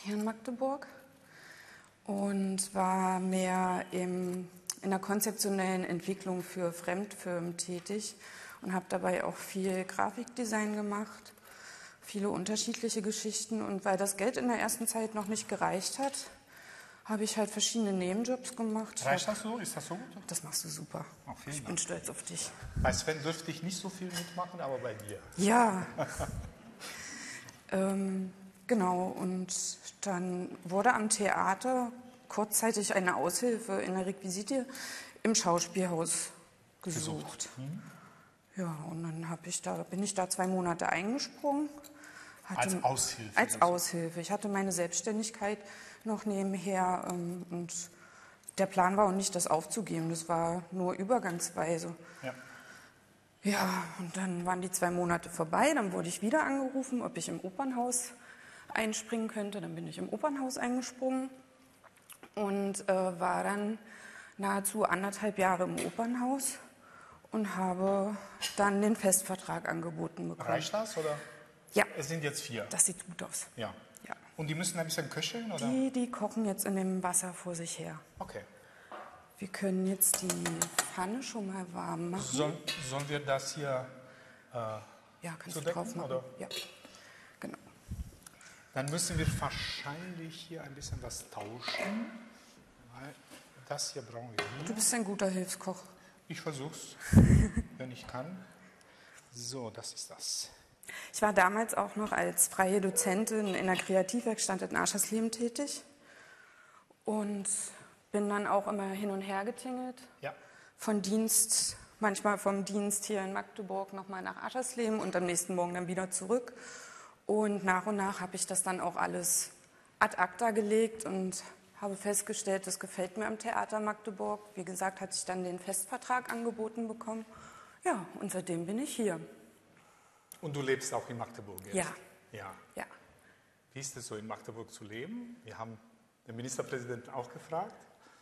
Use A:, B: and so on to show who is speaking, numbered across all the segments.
A: hier in Magdeburg und war mehr in der konzeptionellen Entwicklung für Fremdfirmen tätig und habe dabei auch viel Grafikdesign gemacht, viele unterschiedliche Geschichten. Und weil das Geld in der ersten Zeit noch nicht gereicht hat, habe ich halt verschiedene Nebenjobs gemacht.
B: Reicht das so? Ist das so gut?
A: Das machst du super.
B: Ach, vielen
A: Ich bin stolz auf dich.
B: Bei Sven dürfte ich nicht so viel mitmachen, aber bei dir.
A: Ja. Genau, und dann wurde am Theater kurzzeitig eine Aushilfe in der Requisite im Schauspielhaus gesucht. Ja, und dann bin ich da 2 Monate eingesprungen.
B: Als Aushilfe?
A: Als Aushilfe. Ich hatte meine Selbstständigkeit noch nebenher und der Plan war auch nicht, das aufzugeben. Das war nur übergangsweise.
B: Ja.
A: Ja, und dann waren die 2 Monate vorbei. Dann wurde ich wieder angerufen, ob ich im Opernhaus einspringen könnte. Dann bin ich im Opernhaus eingesprungen und war dann nahezu 1,5 Jahre im Opernhaus und habe dann den Festvertrag angeboten bekommen.
B: Reicht das, oder?
A: Ja.
B: Es sind jetzt 4.
A: Das sieht gut aus.
B: Ja.
A: Ja.
B: Und die müssen ein bisschen köcheln, oder?
A: Die kochen jetzt in dem Wasser vor sich her.
B: Okay.
A: Wir können jetzt die Pfanne schon mal warm machen.
B: Sollen wir das hier
A: Ja, kannst du
B: zudecken,
A: drauf machen.
B: oder?
A: Ja, genau.
B: Dann müssen wir wahrscheinlich hier ein bisschen was tauschen. Weil das hier brauchen wir hier.
A: Du bist ein guter Hilfskoch.
B: Ich versuch's, wenn ich kann. So, das ist das.
A: Ich war damals auch noch als freie Dozentin in der Kreativwerkstatt in Aschersleben tätig und bin dann auch immer hin und her getingelt.
B: Ja.
A: Manchmal vom Dienst hier in Magdeburg nochmal nach Aschersleben und am nächsten Morgen dann wieder zurück. Und nach habe ich das dann auch alles ad acta gelegt und habe festgestellt, das gefällt mir am Theater Magdeburg. Wie gesagt, hatte ich dann den Festvertrag angeboten bekommen. Ja, und seitdem bin ich hier.
B: Und du lebst auch in Magdeburg jetzt?
A: Ja.
B: Ja.
A: Ja.
B: Wie ist es so, in Magdeburg zu leben? Wir haben den Ministerpräsidenten auch gefragt.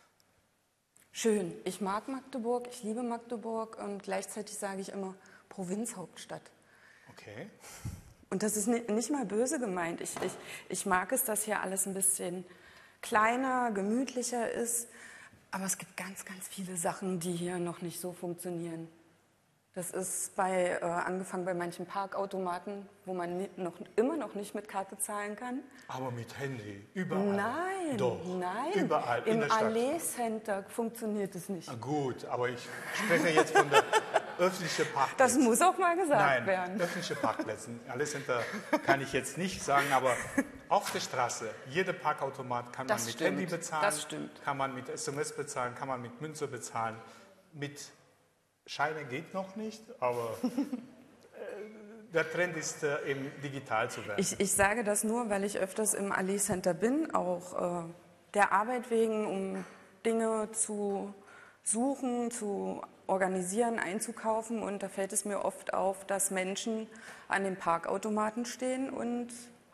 A: Schön. Ich mag Magdeburg, ich liebe Magdeburg und gleichzeitig sage ich immer Provinzhauptstadt.
B: Okay.
A: Und das ist nicht mal böse gemeint. Ich mag es, dass hier alles ein bisschen kleiner, gemütlicher ist. Aber es gibt ganz, ganz viele Sachen, die hier noch nicht so funktionieren. Das ist angefangen bei manchen Parkautomaten, wo man immer noch nicht mit Karte zahlen kann.
B: Aber mit Handy, überall.
A: Nein,
B: Doch,
A: nein.
B: Überall in
A: Im
B: der Stadt.
A: Allee-Center funktioniert es nicht.
B: Na gut, aber ich spreche jetzt von der öffentlichen Parkplätze.
A: Das muss auch mal gesagt werden.
B: Nein, öffentliche Parkplätze. Allee-Center kann ich jetzt nicht sagen, aber auf der Straße, jeder Parkautomat kann man mit Handy bezahlen.
A: Das stimmt.
B: Kann man mit SMS bezahlen, kann man mit Münze bezahlen. Mit Scheine geht noch nicht, aber der Trend ist, eben digital zu werden.
A: Ich sage das nur, weil ich öfters im Allee-Center bin, auch der Arbeit wegen, um Dinge zu suchen, zu organisieren, einzukaufen. Und da fällt es mir oft auf, dass Menschen an den Parkautomaten stehen und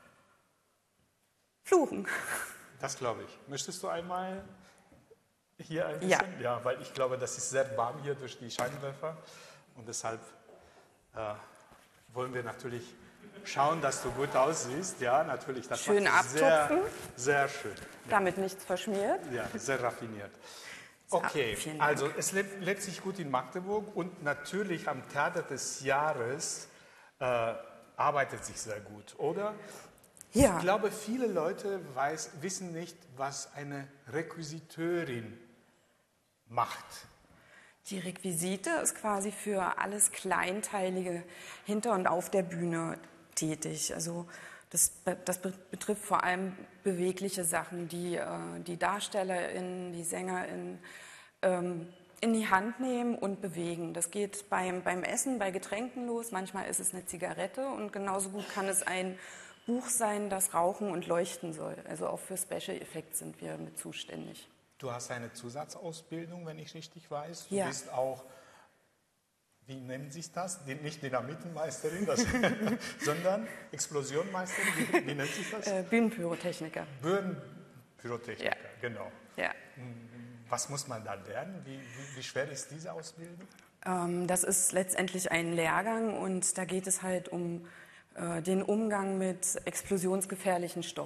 A: fluchen.
B: Das glaube ich. Möchtest du einmal hier ein bisschen? Ja, weil ich glaube, das ist sehr warm hier durch die Scheinwerfer. Und deshalb wollen wir natürlich schauen, dass du gut aussiehst. Ja, natürlich. Das
A: schön
B: macht
A: abtupfen.
B: Sehr schön. Ja.
A: Damit nichts verschmiert.
B: Ja, sehr raffiniert. Okay, also es lebt sich gut in Magdeburg und natürlich am Theater des Jahres arbeitet sich sehr gut, oder?
A: Ja.
B: Ich glaube, viele Leute wissen nicht, was eine Requisiteurin macht.
A: Die Requisite ist quasi für alles Kleinteilige hinter und auf der Bühne tätig. Also das betrifft vor allem bewegliche Sachen, die die DarstellerInnen, die SängerInnen in die Hand nehmen und bewegen. Das geht beim Essen, bei Getränken los. Manchmal ist es eine Zigarette und genauso gut kann es ein Buch sein, das rauchen und leuchten soll. Also auch für Special Effects sind wir mit zuständig.
B: Du hast eine Zusatzausbildung, wenn ich richtig weiß. Du
A: ja.
B: bist auch, wie nennt sich das? Nicht Dynamitenmeisterin, sondern Explosionmeisterin. Wie nennt sich das?
A: Bühnenpyrotechniker.
B: Bühnenpyrotechniker,
A: ja.
B: Genau.
A: Ja.
B: Was muss man da lernen? Wie schwer ist diese Ausbildung?
A: Das ist letztendlich ein Lehrgang und da geht es halt um den Umgang mit explosionsgefährlichen Stoffen.